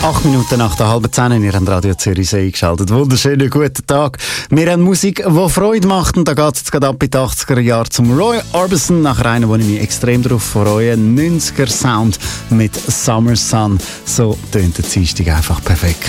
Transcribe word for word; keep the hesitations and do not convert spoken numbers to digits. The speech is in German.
Acht Minuten nach der halben zehn in Ihrem Radio Zürich eingeschaltet. Wunderschönen guten Tag. Wir haben Musik, die Freude macht. Und da geht es jetzt gerade ab in die achtziger Jahre zum Roy Orbison. Nachher einen, wo ich mich extrem darauf freue. neunziger Sound mit Summer Sun. So tönt der Dienstag einfach perfekt.